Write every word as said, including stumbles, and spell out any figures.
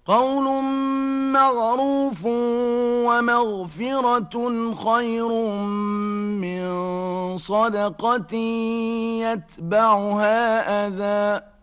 قول معروف ومغفرة خير من صدقة يتبعها أذى.